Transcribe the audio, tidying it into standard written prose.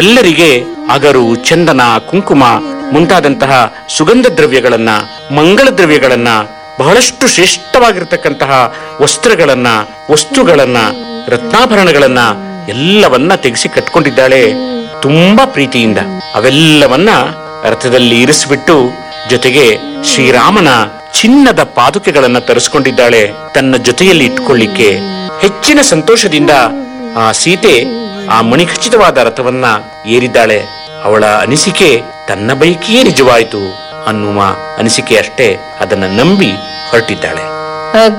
ಎಲ್ಲರಿಗೆ ಅಗರು, ಚಂದನ, ಕುಂಕುಮ ಮುಂತಾದಂತಹ ಸುಗಂಧ ದ್ರವ್ಯಗಳನ್ನ, ಮಂಗಳ ದ್ರವ್ಯಗಳನ್ನ, ಬಹಳಷ್ಟು ಶ್ರೇಷ್ಠವಾಗಿರತಕ್ಕಂತಹ ವಸ್ತುಗಳನ್ನ, ರತ್ನಾಭರಣಗಳನ್ನ ಎಲ್ಲವನ್ನ ತೆಗೆಸಿ ಕಟ್ಕೊಂಡಿದ್ದಾಳೆ ತುಂಬಾ ಪ್ರೀತಿಯಿಂದ. ಅವೆಲ್ಲವನ್ನ ರಥದಲ್ಲಿ ಇರಿಸಿಬಿಟ್ಟು ಜೊತೆಗೆ ಶ್ರೀರಾಮನ ಚಿನ್ನದ ಪಾದುಕೆಗಳನ್ನ ತರಿಸ್ಕೊಂಡಿದ್ದಾಳೆ ತನ್ನ ಜೊತೆಯಲ್ಲಿ ಇಟ್ಕೊಳ್ಳಿಕ್ಕೆ. ಹೆಚ್ಚಿನ ಸಂತೋಷದಿಂದ ಆ ಸೀತೆ ಆ ಮಣಿಖಚಿತವಾದ ರಥವನ್ನ ಏರಿದ್ದಾಳೆ. ಅವಳ ಅನಿಸಿಕೆ ತನ್ನ ಬೈಕಿಯೇ ನಿಜವಾಯಿತು ಅನ್ನುವ ಅನಿಸಿಕೆ ಅಷ್ಟೇ. ಅದನ್ನ ನಂಬಿ ಹೊರಟಿದ್ದಾಳೆ.